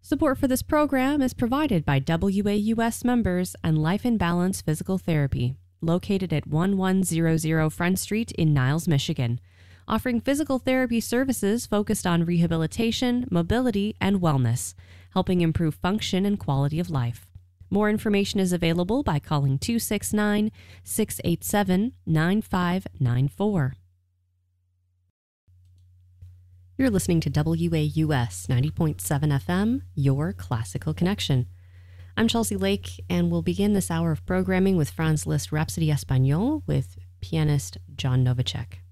Support for this program is provided by WAUS members and Life in Balance Physical Therapy, located at 1100 Front Street in Niles, Michigan, offering physical therapy services focused on rehabilitation, mobility, and wellness, helping improve function and quality of life. More information is available by calling 269-687-9594. You're listening to WAUS 90.7 FM, your classical connection. I'm Chelsea Lake, and we'll begin this hour of programming with Franz Liszt Rhapsody Espagnole with pianist John Novacek.